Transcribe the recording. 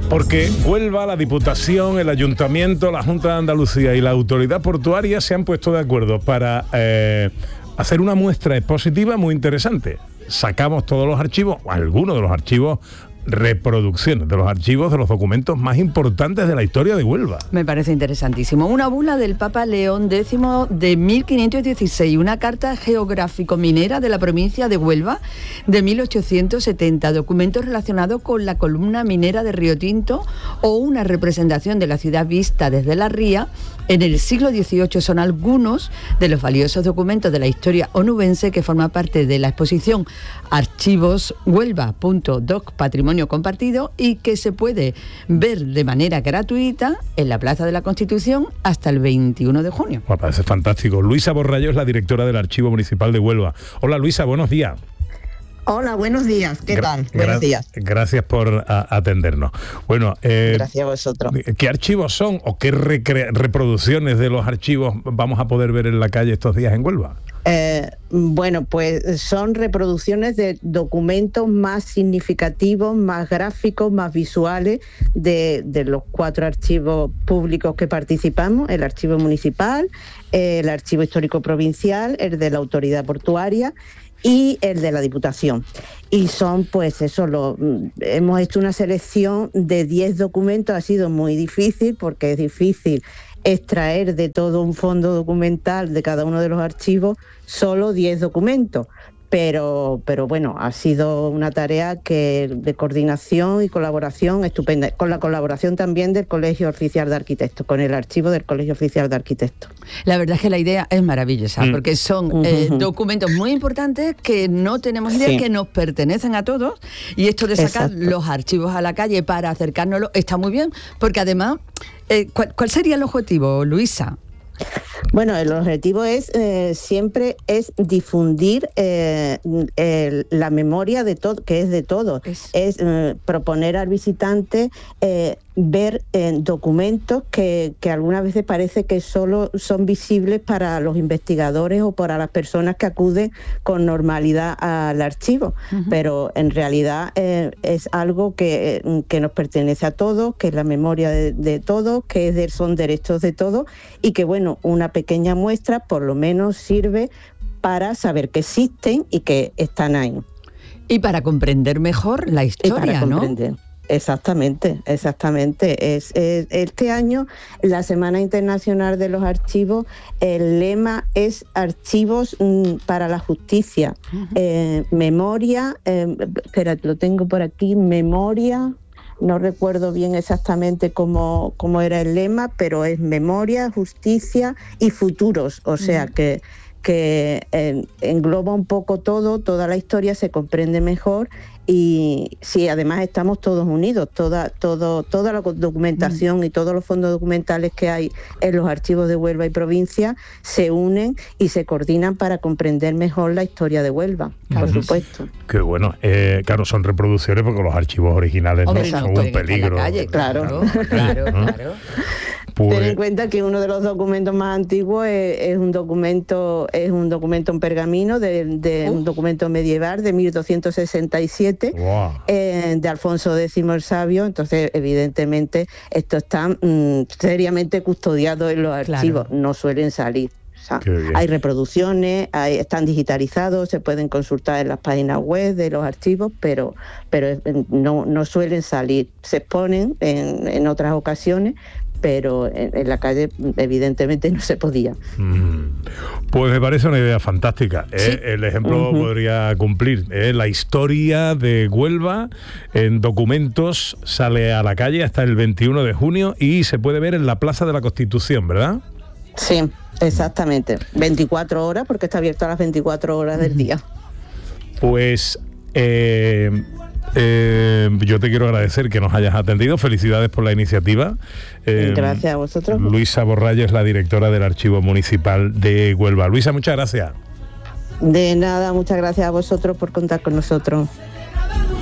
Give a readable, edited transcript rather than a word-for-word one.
Porque Huelva, la Diputación, el Ayuntamiento, la Junta de Andalucía y la Autoridad Portuaria se han puesto de acuerdo para hacer una muestra expositiva muy interesante. Sacamos todos los archivos, o algunos de los archivos, reproducciones de los archivos de los documentos más importantes de la historia de Huelva. Me parece interesantísimo. Una bula del Papa León X de 1516, una carta geográfico-minera de la provincia de Huelva de 1870, documentos relacionados con la columna minera de Río Tinto o una representación de la ciudad vista desde la ría en el siglo XVIII. Son algunos de los valiosos documentos de la historia onubense que forman parte de la exposición Archivos Huelva.doc Patrimonio Compartido y que se puede ver de manera gratuita en la Plaza de la Constitución hasta el 21 de junio. Me parece fantástico. Luisa Borrallo es la directora del Archivo Municipal de Huelva. Hola Luisa, buenos días. Hola, buenos días. ¿Qué tal? Buenos días. Gracias por atendernos. Bueno, gracias a vosotros. ¿Qué archivos son o qué reproducciones de los archivos vamos a poder ver en la calle estos días en Huelva? Bueno, pues son reproducciones de documentos más significativos, más gráficos, más visuales de los 4 archivos públicos que participamos: el archivo municipal, el archivo histórico provincial, el de la autoridad portuaria y el de la Diputación. Y son, pues eso, hemos hecho una selección de 10 documentos. Ha sido muy difícil porque es difícil extraer de todo un fondo documental de cada uno de los archivos solo 10 documentos. Pero bueno, ha sido una tarea de coordinación y colaboración estupenda, con la colaboración también del Colegio Oficial de Arquitectos, con el archivo del Colegio Oficial de Arquitectos. La verdad es que la idea es maravillosa, porque son documentos muy importantes que no tenemos idea, que nos pertenecen a todos, y esto de sacar los archivos a la calle para acercárnoslos está muy bien, porque además, ¿cuál sería el objetivo, Luisa? Bueno, el objetivo siempre es difundir la memoria de todo, que es de todo. Es proponer al visitante ver documentos que algunas veces parece que solo son visibles para los investigadores o para las personas que acuden con normalidad al archivo, pero en realidad es algo que nos pertenece a todos, que es la memoria de todos, que son derechos de todos, y que bueno, una pequeña muestra por lo menos sirve para saber que existen y que están ahí. Y para comprender mejor la historia, ¿no? Exactamente. Este año, la Semana Internacional de los Archivos, el lema es Archivos para la Justicia. Memoria, espera, lo tengo por aquí, memoria. No recuerdo bien exactamente cómo era el lema, pero es memoria, justicia y futuros. O sea que engloba un poco toda la historia, se comprende mejor. Y sí, además estamos todos unidos, toda la documentación y todos los fondos documentales que hay en los archivos de Huelva y provincia se unen y se coordinan para comprender mejor la historia de Huelva, por supuesto. Qué bueno. Claro, son reproducciones porque los archivos originales no son un peligro. Claro. Pues, ten en cuenta que uno de los documentos más antiguos es un documento en pergamino un documento medieval de 1267, de Alfonso X el Sabio. Entonces, evidentemente, esto está seriamente custodiado en los archivos, no suelen salir. O sea, hay reproducciones, están digitalizados, se pueden consultar en las páginas web de los archivos, pero no suelen salir. Se exponen en otras ocasiones, pero en la calle evidentemente no se podía. Pues me parece una idea fantástica. El ejemplo podría cumplir. La historia de Huelva en documentos sale a la calle hasta el 21 de junio y se puede ver en la Plaza de la Constitución, ¿verdad? Sí, exactamente. 24 horas, porque está abierto a las 24 horas del día. Pues yo te quiero agradecer que nos hayas atendido. Felicidades por la iniciativa. Gracias a vosotros. Luisa Borrallo es la directora del Archivo Municipal de Huelva. Luisa, muchas gracias. De nada, muchas gracias a vosotros por contar con nosotros.